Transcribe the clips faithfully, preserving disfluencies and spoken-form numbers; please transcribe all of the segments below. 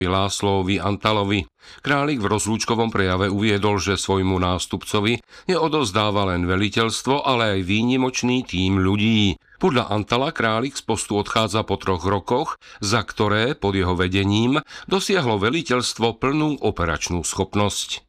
Láslovi Antalovi. Králik v rozlúčkovom prejave uviedol, že svojmu nástupcovi neodovzdáva len veliteľstvo, ale aj výnimočný tím ľudí. Podľa Antala Králik z postu odchádza po troch rokoch, za ktoré pod jeho vedením dosiahlo veliteľstvo plnú operačnú schopnosť.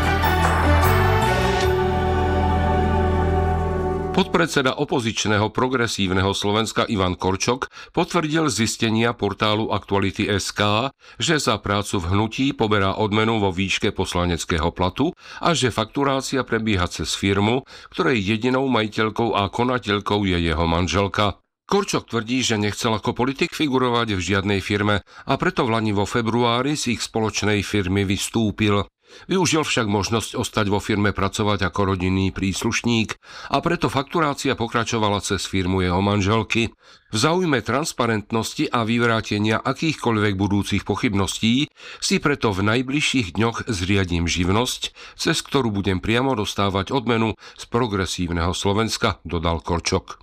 Podpredseda opozičného progresívneho Slovenska Ivan Korčok potvrdil zistenia portálu Aktuality bodka es ká, že za prácu v hnutí poberá odmenu vo výške poslaneckého platu a že fakturácia prebieha cez firmu, ktorej jedinou majiteľkou a konateľkou je jeho manželka. Korčok tvrdí, že nechcel ako politik figurovať v žiadnej firme a preto vlani vo februári z ich spoločnej firmy vystúpil. Využil však možnosť ostať vo firme pracovať ako rodinný príslušník a preto fakturácia pokračovala cez firmu jeho manželky. V záujme transparentnosti a vyvrátenia akýchkoľvek budúcich pochybností si preto v najbližších dňoch zriadím živnosť, cez ktorú budem priamo dostávať odmenu z progresívneho Slovenska, dodal Korčok.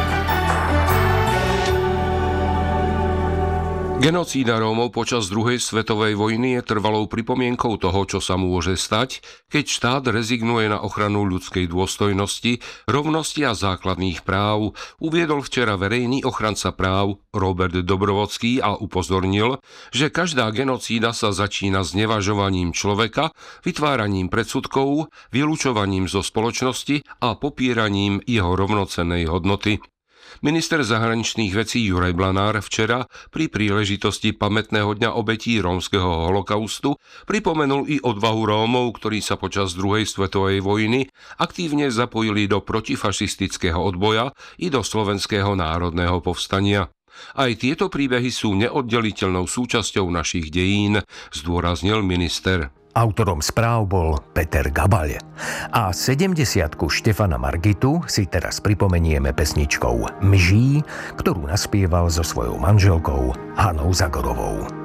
Genocída Rómov počas druhej svetovej vojny je trvalou pripomienkou toho, čo sa môže stať, keď štát rezignuje na ochranu ľudskej dôstojnosti, rovnosti a základných práv, uviedol včera verejný ochranca práv Robert Dobrovodský a upozornil, že každá genocída sa začína znevažovaním človeka, vytváraním predsudkov, vylúčovaním zo spoločnosti a popieraním jeho rovnocennej hodnoty. Minister zahraničných vecí Juraj Blanár včera pri príležitosti pamätného dňa obetí rómskeho holokaustu pripomenul i odvahu Rómov, ktorí sa počas druhej svetovej vojny aktívne zapojili do protifašistického odboja i do slovenského národného povstania. Aj tieto príbehy sú neoddeliteľnou súčasťou našich dejín, zdôraznil minister. Autorom správ bol Peter Gabal. A sedemdesiatku Štefana Margitu si teraz pripomenieme pesničkou Mží, ktorú naspieval so svojou manželkou Hanou Zagorovou.